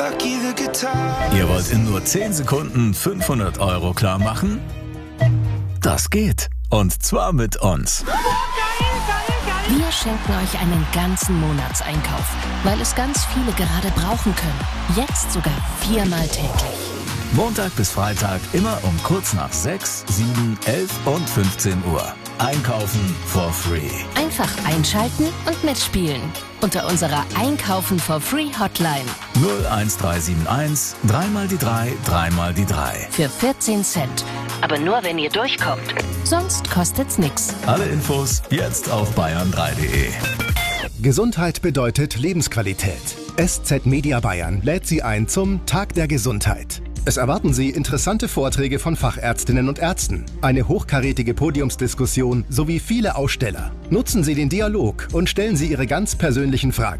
Ihr wollt in nur 10 Sekunden 500 € klar machen? Das geht. Und zwar mit uns. Wir schenken euch einen ganzen Monatseinkauf, weil es ganz viele gerade brauchen können. Jetzt sogar 4-mal täglich. Montag bis Freitag immer um kurz nach 6, 7, 11 und 15 Uhr. Einkaufen for free. Einfach einschalten und mitspielen. Unter unserer Einkaufen for free Hotline. 01371 3 mal die 3, 3 mal die 3. Für 14 Cent. Aber nur, wenn ihr durchkommt. Sonst kostet's nix. Alle Infos jetzt auf bayern3.de. Gesundheit bedeutet Lebensqualität. SZ Media Bayern lädt Sie ein zum Tag der Gesundheit. Es erwarten Sie interessante Vorträge von Fachärztinnen und Ärzten, eine hochkarätige Podiumsdiskussion sowie viele Aussteller. Nutzen Sie den Dialog und stellen Sie Ihre ganz persönlichen Fragen.